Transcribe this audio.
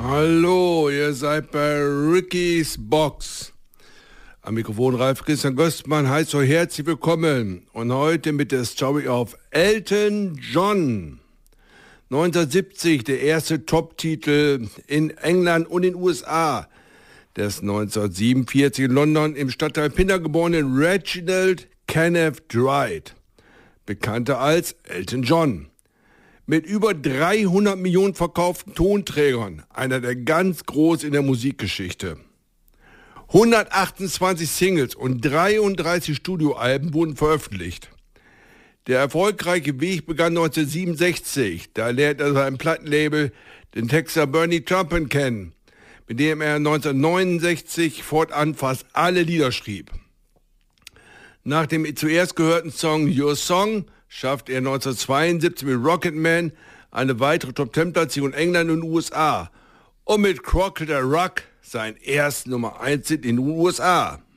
Hallo, ihr seid bei Ricky's Box. Am Mikrofon Ralf Christian Göstmann heißt euch herzlich willkommen. Und heute mit der Story auf Elton John. 1970 der erste Top-Titel in England und in den USA. Des 1947 in London im Stadtteil Pinner geborenen Reginald Kenneth Dwight, bekannter als Elton John. Mit über 300 Millionen verkauften Tonträgern, einer der ganz groß in der Musikgeschichte. 128 Singles und 33 Studioalben wurden veröffentlicht. Der erfolgreiche Weg begann 1967, da lernte er sein Plattenlabel, den Texter Bernie Taupin, kennen, mit dem er 1969 fortan fast alle Lieder schrieb. Nach dem zuerst gehörten Song Your Song schafft er 1972 mit Rocket Man eine weitere Top-10-Platzierung in England und den USA und mit Crocodile Rock seinen ersten Nummer 1 Hit in den USA.